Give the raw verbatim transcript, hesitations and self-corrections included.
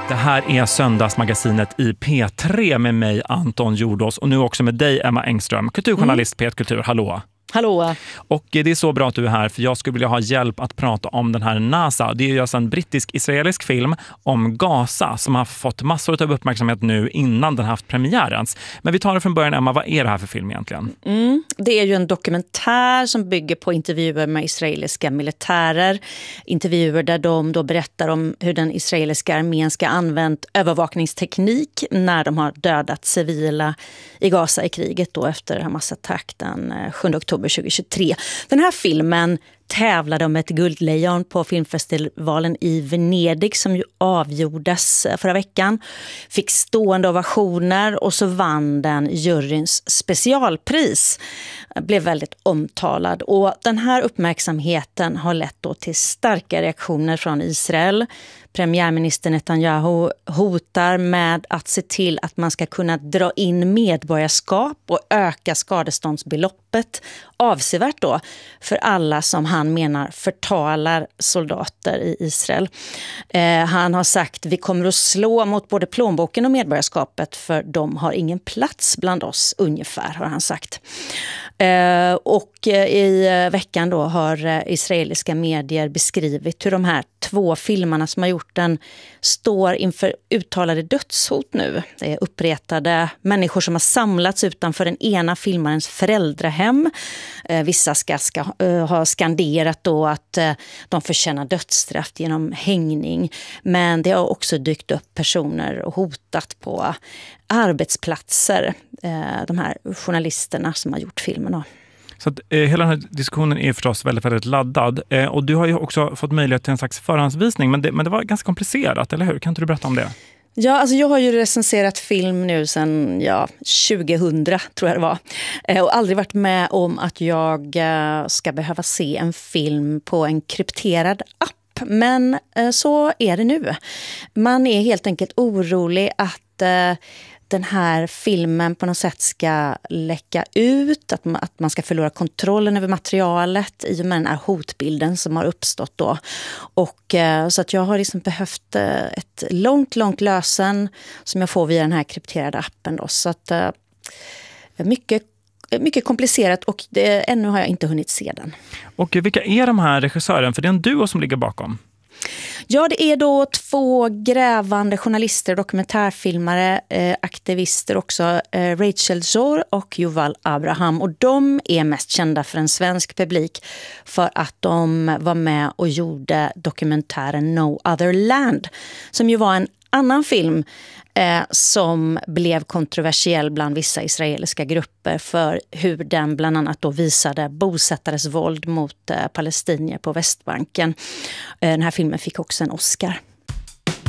Det här är Söndagsmagasinet i P tre med mig, Anton Jordås, och nu också med dig, Emma Engström, kulturjournalist mm. P ett Kultur. Hallå! Hallå! Och det är så bra att du är här, för jag skulle vilja ha hjälp att prata om den här NASA. Det är ju alltså en brittisk-israelisk film om Gaza som har fått massor av uppmärksamhet nu innan den haft premiärens. Men vi tar det från början, Emma. Vad är det här för film egentligen? Mm, det är ju en dokumentär som bygger på intervjuer med israeliska militärer. Intervjuer där de då berättar om hur den israeliska armén ska använt övervakningsteknik när de har dödat civila i Gaza i kriget då efter Hamas-attack den sjunde oktober tjugohundratjugotre. Den här filmen tävlade om ett guldlejon på filmfestivalen i Venedig som ju avgjordes förra veckan. Fick stående ovationer och så vann den juryns specialpris. Blev väldigt omtalad, och den här uppmärksamheten har lett då till starka reaktioner från Israel. Premiärminister Netanyahu hotar med att se till att man ska kunna dra in medborgarskap och öka skadeståndsbeloppet avsevärt då för alla som han menar förtalar soldater i Israel. Eh, han har sagt vi kommer att slå mot både plånboken och medborgarskapet, för de har ingen plats bland oss, ungefär har han sagt. Eh, och i veckan då har israeliska medier beskrivit hur de här två filmerna som har gjort den står inför uttalade dödshot nu. Det är uppretade människor som har samlats utanför den ena filmarens föräldrahem. Eh, vissa ska, ska uh, ha skanderat då att uh, de förtjänar dödsstraff genom hängning. Men det har också dykt upp personer och hotat på arbetsplatser. Uh, de här journalisterna som har gjort filmen då. Så att, eh, hela den här diskussionen är förstås väldigt, väldigt laddad. Eh, och du har ju också fått möjlighet till en slags förhandsvisning. Men det, men det var ganska komplicerat, eller hur? Kan inte du berätta om det? Ja, alltså jag har ju recenserat film nu sedan ja, tjugohundra tror jag det var. Eh, och aldrig varit med om att jag eh, ska behöva se en film på en krypterad app. Men eh, så är det nu. Man är helt enkelt orolig att eh, den här filmen på något sätt ska läcka ut, att man, att man ska förlora kontrollen över materialet i och med den här hotbilden som har uppstått då. Och eh, så att jag har liksom behövt eh, ett långt, långt lösen som jag får via den här krypterade appen då. Så att eh, mycket mycket komplicerat, och det, ännu har jag inte hunnit se den. Och vilka är de här regissören? För det är en duo som ligger bakom. Ja, det är då två grävande journalister, dokumentärfilmare, eh, aktivister också, eh, Rachel Zor och Yuval Abraham. Och de är mest kända för en svensk publik för att de var med och gjorde dokumentären No Other Land, som ju var en annan film eh, som blev kontroversiell bland vissa israeliska grupper för hur den bland annat då visade bosättares våld mot eh, palestinier på Västbanken. Eh, den här filmen fick också en Oscar.